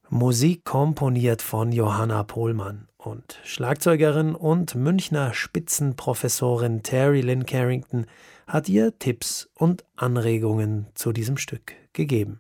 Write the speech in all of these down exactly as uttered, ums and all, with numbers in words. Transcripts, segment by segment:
Musik komponiert von Johanna Pohlmann. Und Schlagzeugerin und Münchner Spitzenprofessorin Terri Lyne Carrington hat ihr Tipps und Anregungen zu diesem Stück gegeben.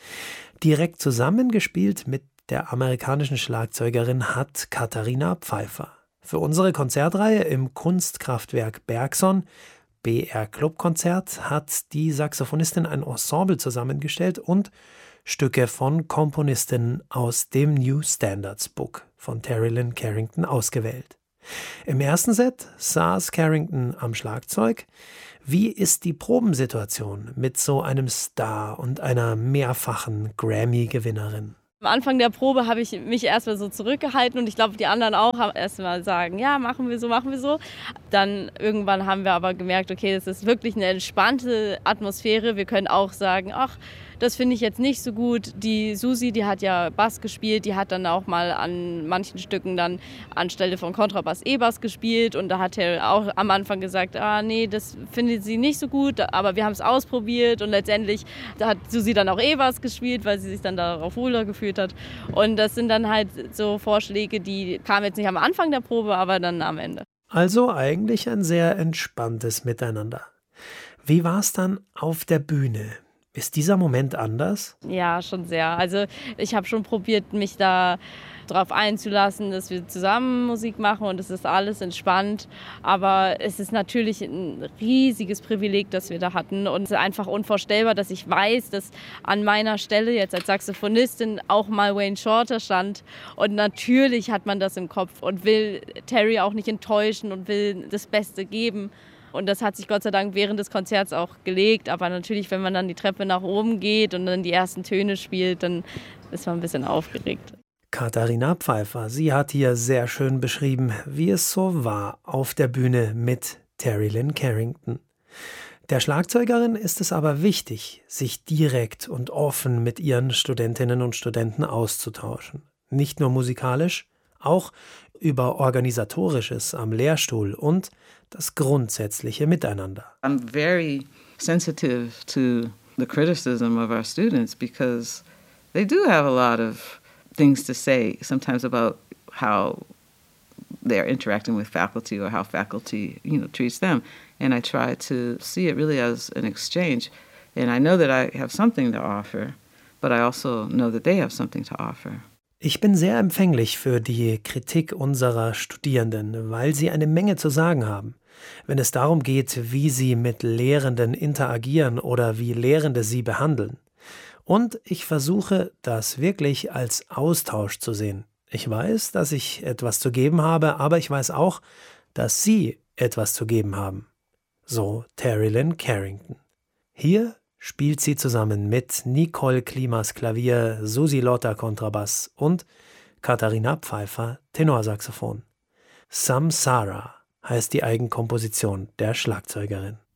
Direkt zusammengespielt mit der amerikanischen Schlagzeugerin hat Katharina Pfeiffer. Für unsere Konzertreihe im Kunstkraftwerk Bergson, B R Clubkonzert, hat die Saxophonistin ein Ensemble zusammengestellt und Stücke von Komponistinnen aus dem New Standards Book von Terri Lyne Carrington ausgewählt. Im ersten Set saß Carrington am Schlagzeug. Wie ist die Probensituation mit so einem Star und einer mehrfachen Grammy-Gewinnerin? Am Anfang der Probe habe ich mich erstmal so zurückgehalten und ich glaube, die anderen auch haben erstmal sagen, ja, machen wir so, machen wir so. Dann irgendwann haben wir aber gemerkt, okay, das ist wirklich eine entspannte Atmosphäre. Wir können auch sagen, ach, das finde ich jetzt nicht so gut. Die Susi, die hat ja Bass gespielt, die hat dann auch mal an manchen Stücken dann anstelle von Kontrabass E-Bass gespielt und da hat er auch am Anfang gesagt, ah nee, das findet sie nicht so gut, aber wir haben es ausprobiert und letztendlich hat Susi dann auch E-Bass gespielt, weil sie sich dann darauf wohler gefühlt hat. Und das sind dann halt so Vorschläge, die kamen jetzt nicht am Anfang der Probe, aber dann am Ende. Also eigentlich ein sehr entspanntes Miteinander. Wie war es dann auf der Bühne? Ist dieser Moment anders? Ja, schon sehr. Also ich habe schon probiert, mich da drauf einzulassen, dass wir zusammen Musik machen und es ist alles entspannt. Aber es ist natürlich ein riesiges Privileg, das wir da hatten und es ist einfach unvorstellbar, dass ich weiß, dass an meiner Stelle jetzt als Saxophonistin auch mal Wayne Shorter stand. Und natürlich hat man das im Kopf und will Terri auch nicht enttäuschen und will das Beste geben. Und das hat sich Gott sei Dank während des Konzerts auch gelegt. Aber natürlich, wenn man dann die Treppe nach oben geht und dann die ersten Töne spielt, dann ist man ein bisschen aufgeregt. Katharina Pfeiffer, sie hat hier sehr schön beschrieben, wie es so war auf der Bühne mit Terri Lyne Carrington. Der Schlagzeugerin ist es aber wichtig, sich direkt und offen mit ihren Studentinnen und Studenten auszutauschen. Nicht nur musikalisch, auch über Organisatorisches am Lehrstuhl und das grundsätzliche Miteinander. I'm very sensitive to the criticism of our students because they do have a lot of things to say sometimes about how they're interacting with faculty or how faculty, you know, treats them. And I try to see it really as an exchange. And I know that I have something to offer, but I also know that they have something to offer. Ich bin sehr empfänglich für die Kritik unserer Studierenden, weil sie eine Menge zu sagen haben. Wenn es darum geht, wie sie mit Lehrenden interagieren oder wie Lehrende sie behandeln. Und ich versuche, das wirklich als Austausch zu sehen. Ich weiß, dass ich etwas zu geben habe, aber ich weiß auch, dass sie etwas zu geben haben. So Terri Lyne Carrington. Hier spielt sie zusammen mit Nicole Klimas Klavier, Susi Lotter Kontrabass und Katharina Pfeiffer Tenorsaxophon. Samsara heißt die Eigenkomposition der Schlagzeugerin.